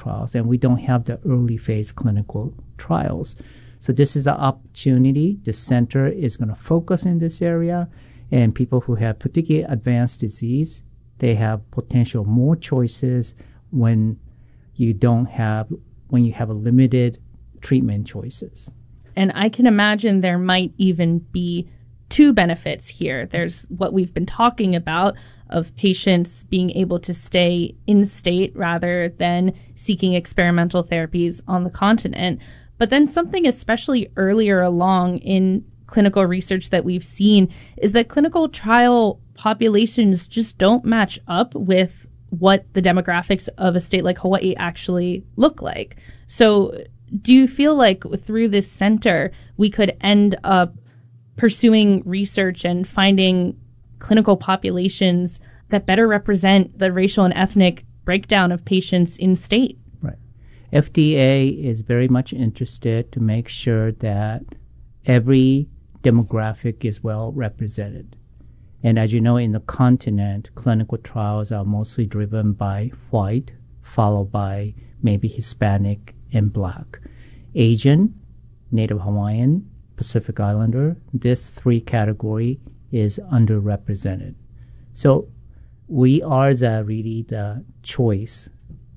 trials, and we don't have the early phase clinical trials. So this is an opportunity. The center is going to focus in this area, and people who have particularly advanced disease, they have potential more choices when you have a limited treatment choices. And I can imagine there might even be two benefits here. There's what we've been talking about of patients being able to stay in state rather than seeking experimental therapies on the continent. But then something especially earlier along in clinical research that we've seen is that clinical trial populations just don't match up with what the demographics of a state like Hawaii actually look like. So do you feel like through this center, we could end up pursuing research and finding clinical populations that better represent the racial and ethnic breakdown of patients in state? Right. FDA is very much interested to make sure that every demographic is well represented. And as you know, in the continent, clinical trials are mostly driven by white, followed by maybe Hispanic and Black. Asian, Native Hawaiian, Pacific Islander, this three category is underrepresented. So we are really the choice.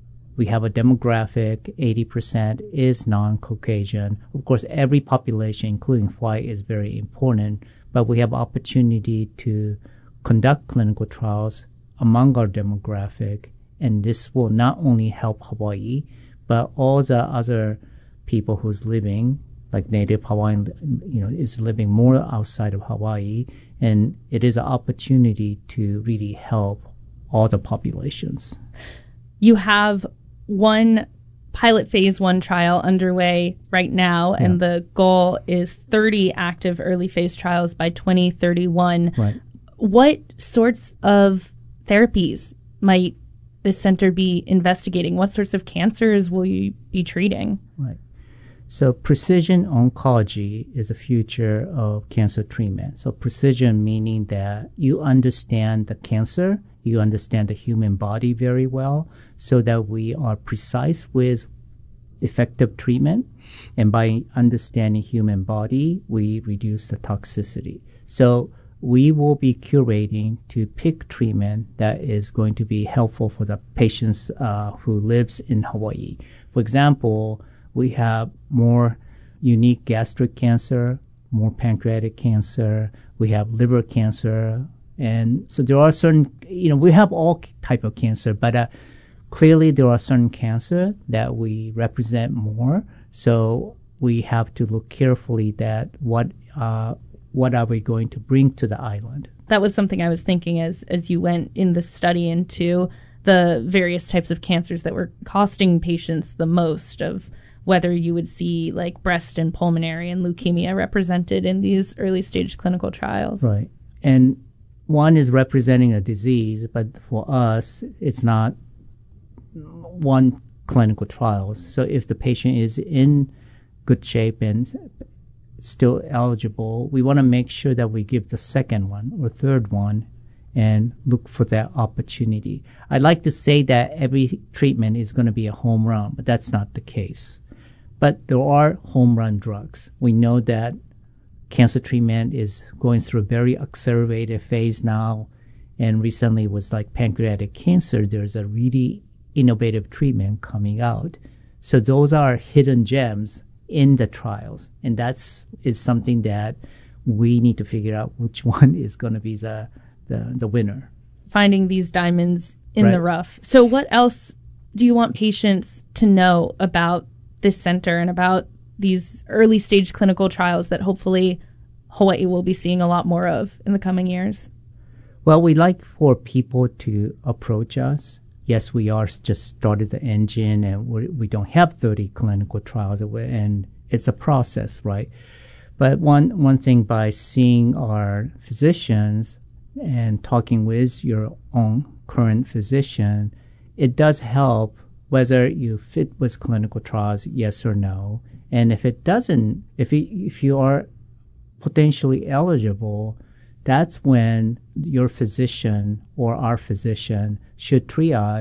We have a demographic, 80% is non-Caucasian. Of course, every population, including white, is very important, but we have opportunity to conduct clinical trials among our demographic, and this will not only help Hawaii, but all the other people who's living, like Native Hawaiian, is living more outside of Hawaii, and it is an opportunity to really help all the populations. You have one pilot phase 1 trial underway right now, and the goal is 30 active early phase trials by 2031. Right. What sorts of therapies might this center be investigating? What sorts of cancers will you be treating? Right. So precision oncology is the future of cancer treatment. So precision meaning that you understand the cancer, you understand the human body very well, so that we are precise with effective treatment. And by understanding human body, we reduce the toxicity. So we will be curating to pick treatment that is going to be helpful for the patients who lives in Hawaii. For example, we have more unique gastric cancer, more pancreatic cancer, we have liver cancer. And so there are certain, we have all type of cancer, but clearly there are certain cancer that we represent more. So we have to look carefully that what are we going to bring to the island. That was something I was thinking as you went in the study into the various types of cancers that were costing patients the most, of whether you would see like breast and pulmonary and leukemia represented in these early stage clinical trials. Right. And one is representing a disease, but for us, it's not one clinical trial. So if the patient is in good shape and still eligible, we want to make sure that we give the second one or third one and look for that opportunity. I'd like to say that every treatment is going to be a home run, but that's not the case. But there are home run drugs. We know that cancer treatment is going through a very accelerated phase now, and recently was like pancreatic cancer, there's a really innovative treatment coming out. So those are hidden gems in the trials, and is something that we need to figure out which one is going to be the winner. Finding these diamonds in the rough. So what else do you want patients to know about this center and about these early stage clinical trials that hopefully Hawaii will be seeing a lot more of in the coming years? Well, we like for people to approach us. Yes, we are just started the engine, and we don't have 30 clinical trials, and it's a process, right? But one thing, by seeing our physicians and talking with your own current physician, it does help whether you fit with clinical trials, yes or no. And if it doesn't, if you are potentially eligible, that's when your physician or our physician should triage,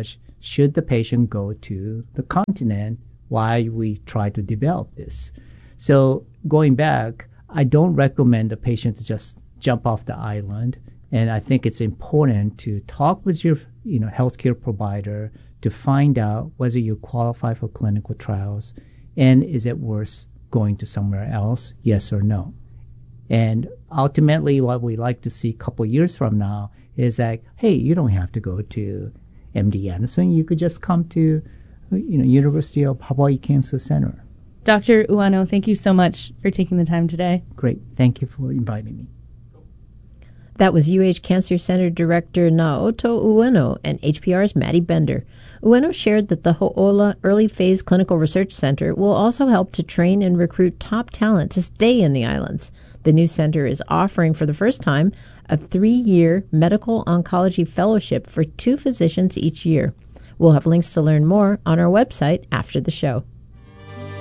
should the patient go to the continent while we try to develop this? So going back, I don't recommend the patient to just jump off the island. And I think it's important to talk with your healthcare provider to find out whether you qualify for clinical trials and is it worth going to somewhere else, yes or no. And ultimately, what we like to see a couple years from now is that, hey, you don't have to go to MD Anderson. You could just come to University of Hawaii Cancer Center. Dr. Ueno, thank you so much for taking the time today. Great. Thank you for inviting me. That was UH Cancer Center Director Naoto Ueno and HPR's Maddie Bender. Ueno shared that the Ho'ola Early Phase Clinical Research Center will also help to train and recruit top talent to stay in the islands. The new center is offering for the first time a 3-year medical oncology fellowship for 2 physicians each year. We'll have links to learn more on our website after the show.